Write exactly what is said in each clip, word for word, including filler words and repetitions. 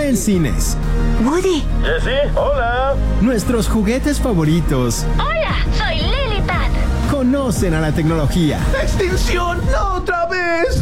en cines. Woody. Jessie, hola. Nuestros juguetes favoritos. Hola, soy Lily Pad. Conocen a la tecnología. ¡Extinción! ¡No otra vez!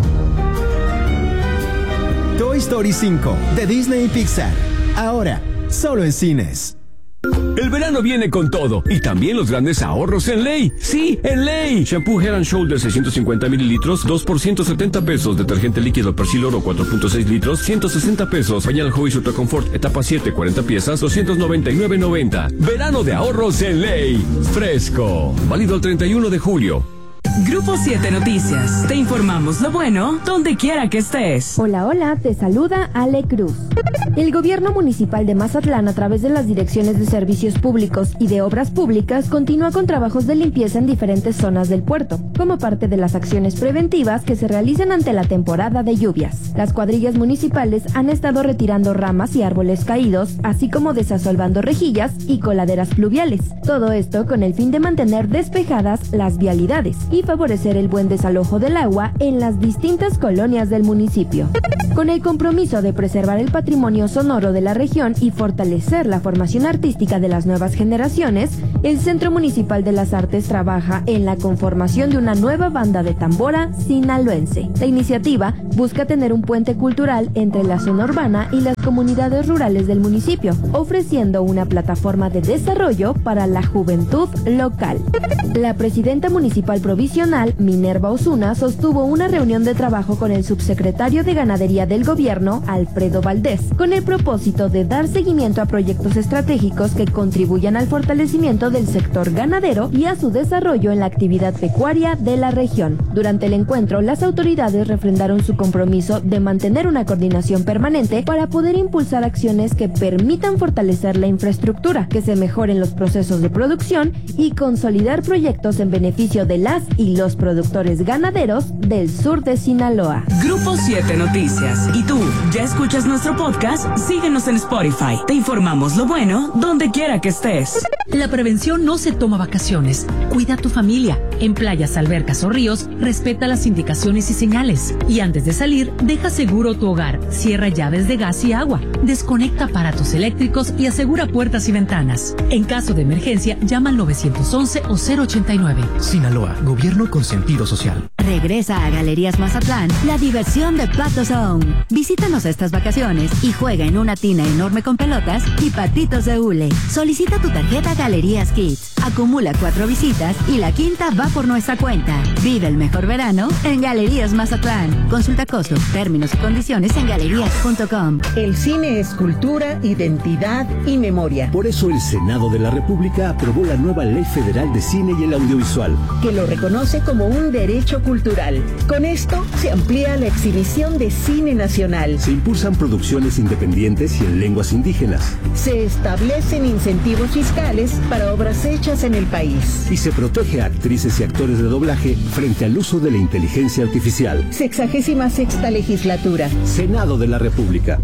Toy Story cinco, de Disney y Pixar. Ahora, solo en cines. El verano viene con todo y también los grandes ahorros en Ley. Sí, en Ley. Shampoo Head and Shoulders seiscientos cincuenta mililitros, dos por ciento setenta pesos. Detergente líquido Persil Oro cuatro punto seis litros, ciento sesenta pesos. Pañal Hobbies Ultra Comfort etapa siete, cuarenta piezas, doscientos noventa y nueve noventa. Verano de ahorros en Ley. Fresco. Válido el treinta y uno de julio. Grupo siete Noticias. Te informamos lo bueno donde quiera que estés. Hola, hola, te saluda Ale Cruz. El gobierno municipal de Mazatlán, a través de las direcciones de servicios públicos y de obras públicas, continúa con trabajos de limpieza en diferentes zonas del puerto, como parte de las acciones preventivas que se realizan ante la temporada de lluvias. Las cuadrillas municipales han estado retirando ramas y árboles caídos, así como desasolvando rejillas y coladeras pluviales. Todo esto con el fin de mantener despejadas las vialidades y favorecer el buen desalojo del agua en las distintas colonias del municipio. Con el compromiso de preservar el patrimonio sonoro de la región y fortalecer la formación artística de las nuevas generaciones, el Centro Municipal de las Artes trabaja en la conformación de una nueva banda de tambora sinaloense. La iniciativa busca tener un puente cultural entre la zona urbana y las comunidades rurales del municipio, ofreciendo una plataforma de desarrollo para la juventud local. La presidenta municipal provisional, Minerva Osuna, sostuvo una reunión de trabajo con el subsecretario de Ganadería del Gobierno, Alfredo Valdés, con el propósito de dar seguimiento a proyectos estratégicos que contribuyan al fortalecimiento del sector ganadero y a su desarrollo en la actividad pecuaria de la región. Durante el encuentro, las autoridades refrendaron su compromiso de mantener una coordinación permanente para poder impulsar acciones que permitan fortalecer la infraestructura, que se mejoren los procesos de producción y consolidar proyectos en beneficio de las y los productores ganaderos del sur de Sinaloa. Grupo siete Noticias. ¿Y tú, ya escuchas nuestro podcast? Síguenos en Spotify. Te informamos lo bueno donde quiera que estés. La prevención no se toma vacaciones. Cuida a tu familia. En playas, albercas o ríos, respeta las indicaciones y señales. Y antes de salir, deja seguro tu hogar. Cierra llaves de gas y agua. Desconecta aparatos eléctricos y asegura puertas y ventanas. En caso de emergencia, llama al nueve once o cero ochenta y nueve. Sinaloa, gobierno con sentido social. Regresa a Galerías Mazatlán la diversión de Pato Zone. Visítanos estas vacaciones y juega en una tina enorme con pelotas y patitos de hule. Solicita tu tarjeta Galerías Kids. Acumula cuatro visitas y la quinta va por nuestra cuenta. Vive el mejor verano en Galerías Mazatlán. Consulta costos, términos y condiciones en galerías punto com. El cine es cultura, identidad y memoria. Por eso el Senado de la República aprobó la nueva Ley Federal de Cine y el Audiovisual, que lo reconoce como un derecho cultural. Con esto se amplía la exhibición de cine nacional. Se impulsan producciones independientes y en lenguas indígenas. Se establecen incentivos fiscales para obras hechas en el país. Y se protege a actrices y actores de doblaje frente al uso de la inteligencia artificial. Sexagésima sexta legislatura. Senado de la República.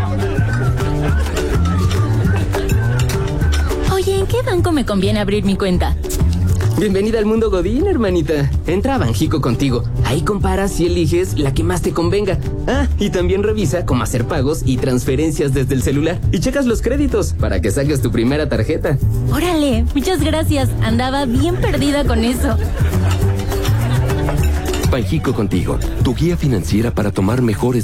Oye, ¿en qué banco me conviene abrir mi cuenta? Bienvenida al mundo Godín, hermanita. Entra a Banjico Contigo. Ahí comparas y eliges la que más te convenga. Ah, y también revisa cómo hacer pagos y transferencias desde el celular. Y checas los créditos para que saques tu primera tarjeta. Órale, muchas gracias. Andaba bien perdida con eso. Banjico Contigo, tu guía financiera para tomar mejores